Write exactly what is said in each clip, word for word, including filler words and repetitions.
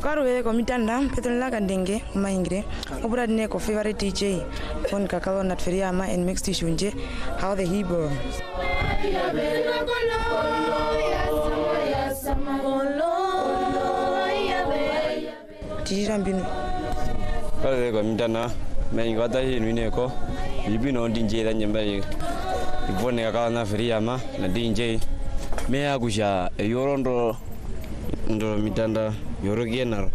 Okaru ko mitanda petulila kandenge maingre. Obura dine ko favorite D J. Fon kakalo nat feriama and mixed shunje how the Hebrew. Tijambinu. Kale ko mitanda maingata hinu neko. Ibino D J danjembai. Ibone kakalo na feriama na D J. Mea kusha yorondo ndo mitanda yorogiena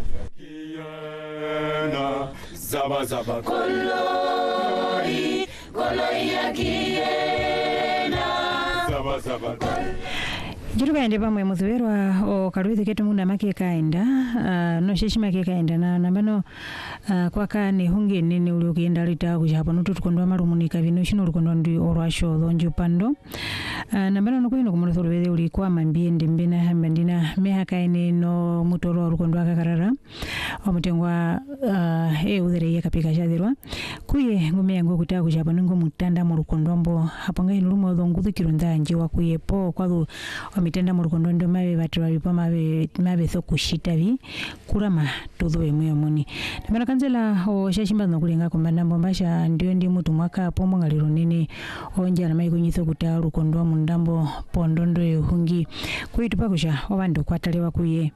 kiena zaba zaba koloi koloi ya kiena zaba zaba Jiruka ende pamwe muthuwerwa o karuithi ketu muna make kaenda uh, no sheshima ke kaenda na nambano uh, kwaka ne hunge nene uli ukienda lita kujapo nutu tukondwa marumunika vino shino ulikondo ndi orwasho dhonju pando uh, nambano nukuino kumulithuru wethe uli kwa mambiende mbena hambandina meha kaine no mutoro ulikondo akakarara o mutengwa uh, e udhere ya kapika shadirwa kuye ngume yangu kutaa kujapo nungu mutanda murukondo mbo haponga inu lumo dhongudu kirunda njiwa kuye po kwa dhu mitenda murukondo ndo mabe batwa bipa mabe mabe thokushita bi kurama todo emwe moni nabana kanzela o shashimba nokulenga kombanda mbombasha ndio ndi mutu mwaka pombo ngaliro nene onja na maiko nyitho kuta rukondo mundambo pondondo ehungi kuitupa kusha obando kwatalewa kuye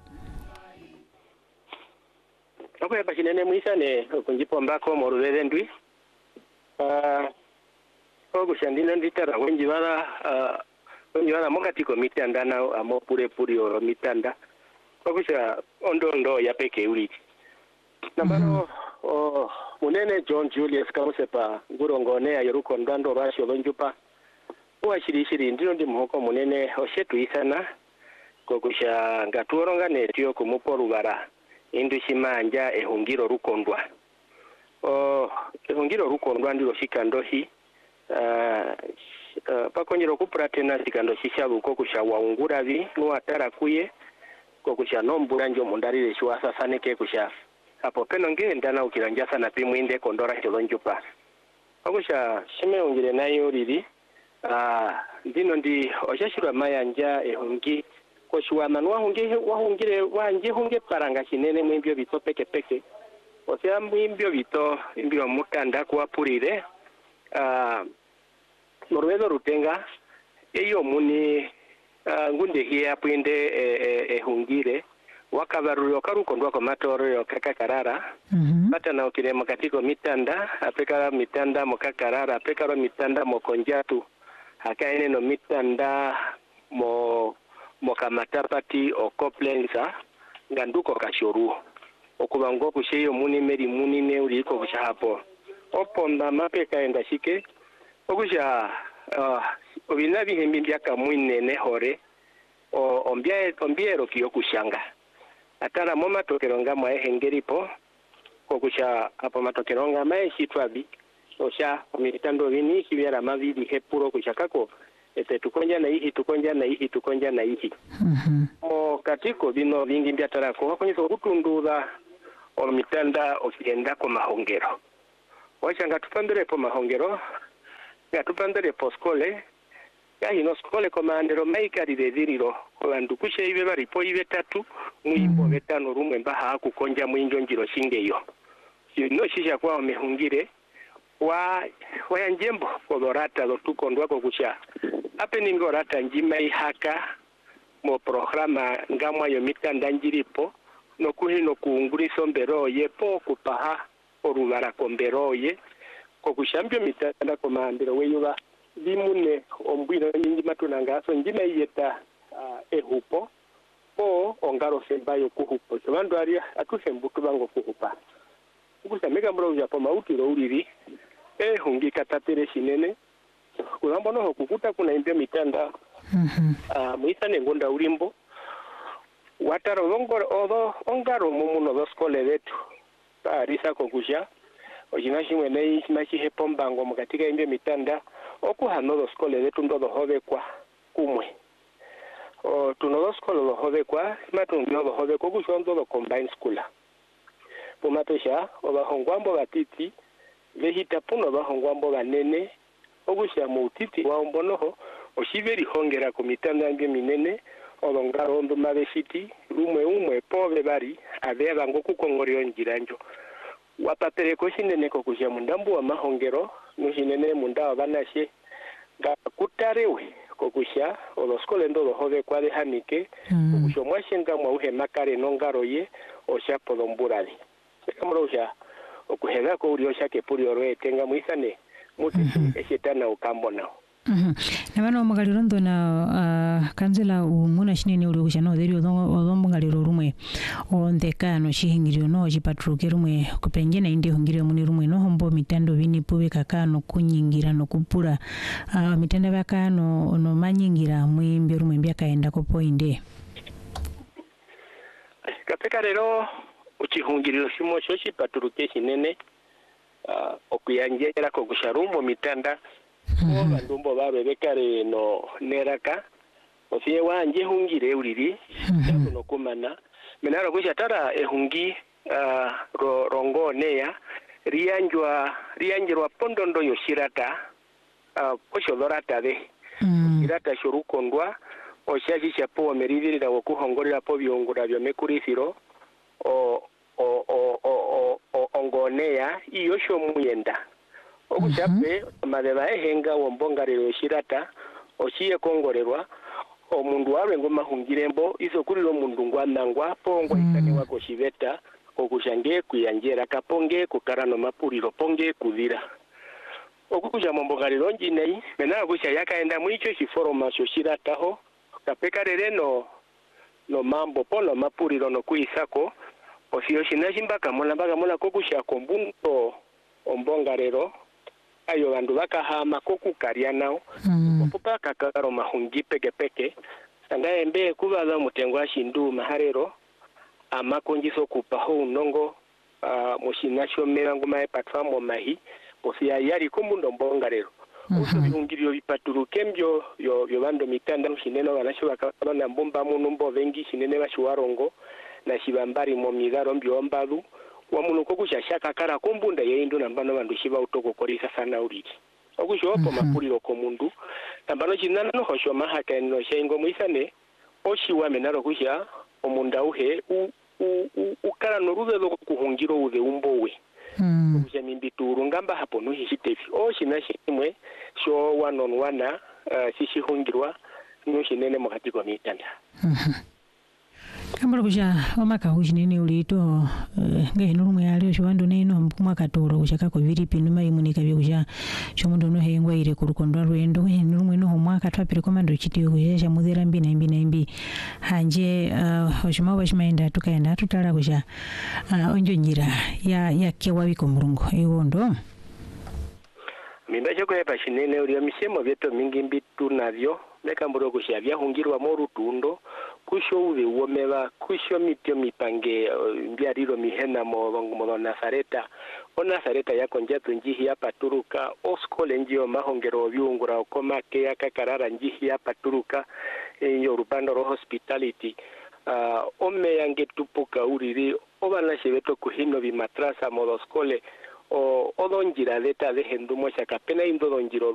Ako ya bashinene mwisa ne kunjipo mbako moruveze ndwi ah ogo shandina nditara wenji wala ah Onjwana mokati ko mitanda na amo pure pure oro mitanda. Kwakusha ondo ndo ya peke uli. Nambano o munene John Julius kamusepa ngurongone ya yoruko ndando rasho lonjupa. Uwa shiri shiri ndino ndi muhoko munene oshetu isana. Kwakusha ngatuoronga netio kumuporu bara. Indu shimanja ehungiro rukondwa. O ehungiro rukondwa ndilo shikandohi. Uh, uh, pakonyero kupura tena sikando shishabu kokusha waungura vi nuatara kuye kokusha nombura njo mundarire shuasa saneke kusha hapo peno nge ndana ukiranja sana pimwinde kondora cholonjupa kokusha shime ungire nayo riri uh, ndino ndi oshashirwa mayanja ehungi koshua manwa hungi wahungire wanje hunge paranga chinene mwimbio bito peke peke osea mwimbio bito imbio mutanda kuapurire Uh, Norwedo rutenga eyo muni uh, ngunde hiya pwinde ehungire e, e, wakabaru yokarukondwa kwa matoro yokakakarara mm-hmm. Bata na ukire makatiko mitanda apekara mitanda mokakarara apekara mitanda mokonjatu hakaine no mitanda mo mokamatapati okoplensa nganduko kashoru okubango kusheyo muni meri muni ne uriko kushahapo oponda mapeka enda shike okusha uh, obina bihembi byaka mwinene hore o ombye ombyero kiyo kushanga atara moma tokeronga mwa hengeripo kokusha apo matokeronga mae shitwabi osha omitando bini kibyara mavidi hepuro kushakako ete tukonja na ihi tukonja na ihi tukonja na ihi mhm mo katiko bino bingi byatara ko konyiso kutunduza omitanda okienda ko mahongero Wacha ngatupandere po mahongero, ngatupandere po skole, ya hino skole komandero maikari dedhiriro, kolandukushe ibe bari po ibe tatu, muimbo betano rumwe mbaha haku konja muinjo njiro shingeyo. No shisha kwa omehungire, wa, waya njembo kodorata lotuko ndwako kusha. Ape ningorata njimai haka, mo programa ngamwa yomitanda njiripo, no kuhino kuunguri sombero yepo kupaha, orubara komberoye kokushambyo mitanda komandero weyuba bimune ombwino nyingi matunanga so njima yeta uh, ehupo o ongaro sembayo kuhupo so bandu ari atusembutu bango kuhupa ukusameka mbro ya poma utiro uriri eh hungi katapere shinene kulambo no kukuta kuna imbyo mitanda mhm uh, muisane ngonda urimbo wataro longoro odo ongaro mumuno do skole vetu Arisa kokusha ojinashi mwene ismashi hepombango mkatika imbe mitanda okuhanodo skole letu ndodo hovekwa kumwe o tunodo skole lo hovekwa matungo lo hovekwa kushondo lo combine school pumatosha obahongwambo batiti vehita puno bahongwambo banene okusha mu utiti wa umbonoho oshiberi hongera ku mitanda imbe minene olongaro ondo mabesiti rumwe umwe pove bari abeba ngo kukongoryo njiranjo wapapereko shinene ko kuja mundambu wa mahongero nushinene mundawa banashe ga kutarewe ko kusha oloskole ndo hove kwa de hanike mm. kusho mwashenga mwa uhe makare nongaro ye osha polomburali kamrosha okuhega ko uri osha ke puri orwe tenga muisane muti mm -hmm. eshetana ukambo nao Mhm. Nabano magaliro ndona uh, kanzela umuna shinene uri kusha no dheri odhombo ngaliro rumwe ondekano shihingirio no jipatruke rumwe kupengena inde hungirio muni rumwe no hombo mitando vini puwe kakano kunyingira no kupura uh, mitanda bakano ono manyingira mwimbe rumwe mbia kaenda kopo inde kapeka rero uchihungiriro shimo shoshi patruke shinene uh, okuyanjera ko kusharumbo mitanda ko bandumbo babebekare no neraka ofie wanje hungire uriri no kumana menaro kusha tara ehungi uh, ro, rongoneya rianjwa rianjirwa pondondo yoshirata uh, posholorata de mm. shirata shurukondwa oshaji chapo merivirira wokuhongorera po byongura byo mekurisiro o o o o o ongoneya iyo sho muyenda okuchape mm -hmm. madeba ehenga wombongarero shirata oshiye kongorerwa omundu warwe ngoma hungirembo iso kuliro mundu ngwanangwa pongo mm. ikane wako shiveta okushange kuyanjera kaponge kukarano mapuriro ponge kudira okuja mombongarero njinei mena kusha yakaenda mwicho shiforoma sho shirata ho kapeka rereno no mambo polo mapuriro no kuisako osio shinashimba kamona baga mona kokusha kombunto ombongarero ayo bandu bakahama kokukaria nao mm. opopa kakaro mahungi peke peke sanga embe kubaza mutengo ashindu maharero amakonjiso kupaho unongo uh, mushinasho merango mae patfamo mahi posia yari komundo mbongarero mm -hmm. uso bihungirio bipaturuke mbyo yo yo bando mitanda mushineno banasho bakabana mbomba munumbo vengi shinene bashiwarongo na shibambari mo migaro mbyo mbadu wamunuko kushashaka kara kumbunda yeindo nambano bandu shiba utoko korisa sana uriri okusho opo mm -hmm. mapuriro komundu nambano chinana no hosho mahaka no shengo muisane oshiwa menaro kusha omunda uhe u u, u ukara noruze lo kuhungiro uze umbowe mm. kusha mimbituru ngamba hapo no hishitefi oshina shimwe sho one on one uh, sishi hungirwa no shinene mukati kwa mitanda mm -hmm. Kambara kusha omaka hujinene ulito uh, nge nurumwe yale shwando neno mpuma katoro kushaka ko viripi numa imunika byo kusha shomundo no hengwa ire kurukondwa rwendo nge nurumwe no mwaka twapire komando chitiyo kusha mudhera mbi na mbi na mbi hanje uh, oshima washimaenda tukaenda tutala kusha uh, onjo njira ya ya kewa biko murungo ewondo mimba choko yepa shinene uri misemo byeto mingi mbitu navyo leka mburo kusha byahungirwa mo rutundo kusho uwe uomeba kusho mityo mipange mbiariro mihena mo mo Nazareta o Nazareta yako njatu njihi ya paturuka oskole njio mahongero byungura okoma ke yakakarara njihi ya paturuka yo rupando ro hospitality uh, ome yange tupuka uriri obana shebeto kuhino bi matrasa mo skole o odonjira leta de hendumo shaka pena indo donjiro